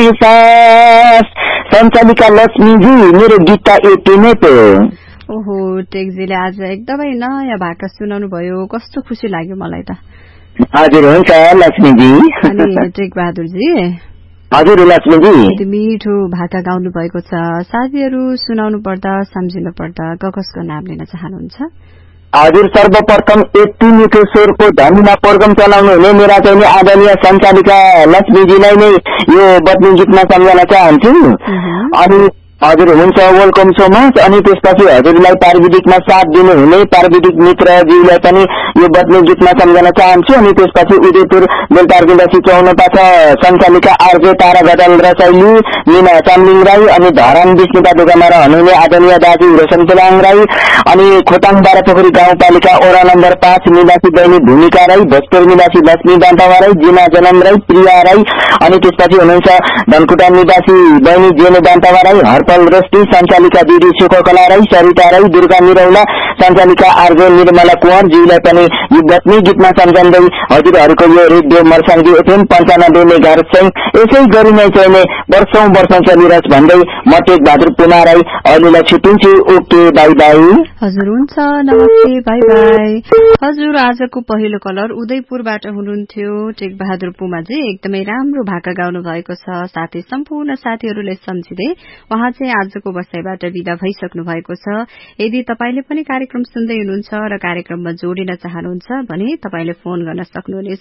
सास सञ्चालिका लक्ष्मीजी मेरो गीतका यति नै पो। ओहो टेकजीले आज एकदमै नयाँ भाका सुनाउनु भयो, कस्तो खुसी लाग्यो मलाई त। हजुर हुन्छ लक्ष्मीजी। अनि टेक बहादुरजी हजुर लक्ष्मीजी यति मिठो भाका गाउनु भएको छ, साथीहरू सुनाउनु पर्दा सम्झिनु पर्दा कसको नाम लिन चाहनुहुन्छ? हजुर सर्वप्रथम यति मिठो स्वरको धनीमा प्रोग्राम चलाउनु हुने मेरा चाहिँ आदरणीय सञ्चालिका लक्ष्मीजीलाई नै यो बदली गीतमा सम्झन चाहन्छु। अनि हजुर हुन्छ वेलकम सो मच। अनि त्यसपछि हजुरलाई प्राविधिकमा साथ दिनुहुने प्राविधिक मित्रजीलाई पनि यो बदली गीतमा सम्झन चाहन्छु। अनि त्यसपछि उदयपुर बेलटारगुण्डासी 54 सञ्चालिका आरजे तारा गदल र शैली मीना चामलिङ राई, अनि धरान विष्णुका ढोकामा रहनुहुने आदरणीय दाजु रोशन तेलाङ राई, अनि खोटाङ बारापोखरी गाउँपालिका ओडा नम्बर 5 निवासी बहिनी भूमिका राई, भोजपुर निवासी लक्ष्मी दान्तावा राई, जिना जनम राई, प्रिया राई, अनि त्यसपछि हुनुहुन्छ धनकुटा निवासी बहिनी जेने दान्तावा राई, हरपल रेष्टी सञ्चालिका दिदी सुखकला राई, सरिता राई, दुर्गा मिरौला सञ्चालिका आरजे निर्मला कुँवर जीलाई पनि यो बत्नी गीतमा सम्झँदै हजुरहरूको यो रेडियो मर्साङ्गी एफएम 95 मेगाहर्ज चाहिँ यसै गरी नै चाहिँ वर्षौं चलिरहन्छ भन्दै म टेक बहादुर पुमा राई अहिलेलाई छुट्टिन्छु। Okay by by. हजुर हुन्छ नमस्ते बाई बाई। हजुर आजको पहिलो कलर उदयपुरबाट हुनुहुन्थ्यो टेक बहादुर पुमाजी, एकदमै राम्रो भाका गाउनु भएको छ। साथै सम्पूर्ण साथीहरूले सम्झिँदै उहाँ चाहिँ आजको बसाइबाट विदा भइसक्नु भएको छ। यदि तपाईले पनि कार्यक्रम सुन्दै हुनुहुन्छ र कार्यक्रममा जोडिन चाहनुहुन्छ भने तपाईले फोन गर्न सक्नुहुनेछ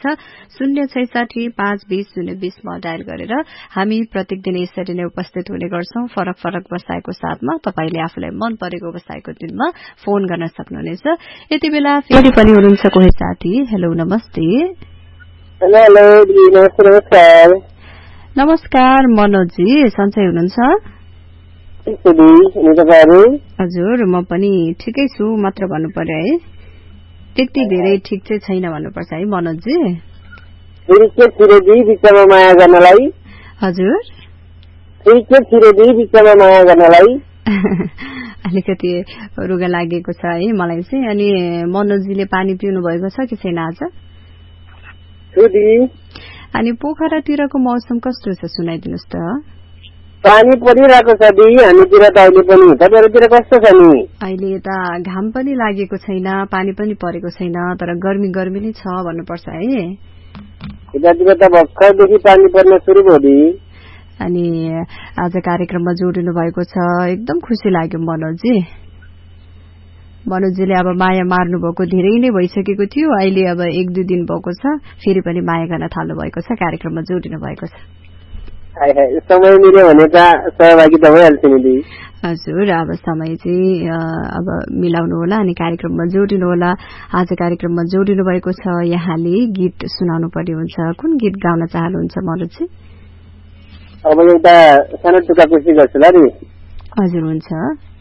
066-520-020 मा डायल गरेर। हामी प्रत्येक दिन यसरी नै उपस्थित हुने गर्छौं फरक फरक बसाइको साथमा। तपाईले आफूलाई मन परेको बसाइको दिनमा फोन गर्न सक्नुहुनेछ। यति बेला फेरि पनि हुनुहुन्छ कोही साथी। हेलो नमस्ते। हेलो नमस्कार। नमस्कार मनोजी, सन्चै हुनुहुन्छ? हजुर म पनि ठिकै छु मात्र भन्नु पर्यो है, त्यति धेरै ठिक चाहिँ छैन भन्नुपर्छ है मनोजी। माया गर्नलाई हजुर माया गर्नलाई अलिकति रुगा लागेको छ है मलाई चाहिँ। अनि मनोजीले पानी पिउनु भएको छ कि छैन आज? अनि पोखरातिरको मौसम कस्तो छ सुनाइदिनुहोस् त। पानी परिरहेको छ दी हामीतिर त अहिले पनि। तपाईहरुतिर कस्तो छ नि? अहिले यता घाम पनि लागेको छैन, पानी पनि परेको छैन, तर गर्मी गर्मी नै छ भन्नुपर्छ है। यतातिर त भर्खरदेखि पानी पर्न सुरु भयो दी। अनि आज कार्यक्रममा जोडिनु भएको छ, एकदम खुसी लाग्यो मनोजी। मनोजीले अब माया मार्नु भएको धेरै नै भइसकेको थियो, अहिले अब 1-2 दिन भएको छ फेरि पनि माया गर्न थाल्नु भएको छ, कार्यक्रममा जोडिनु भएको छ। समय मिल्यो भने त सहभागी त भइहाल्छ नि। हजुर अब समय चाहिँ अब मिलाउनु होला अनि कार्यक्रममा जोडिनु होला। आज कार्यक्रममा जोडिनु भएको छ, यहाँले गीत सुनाउनु पर्ने हुन्छ। कुन गीत गाउन चाहनुहुन्छ मनोजी? अब एउटा सानो टुक्का कोसिस गर्छु ल। हजुर हुन्छ।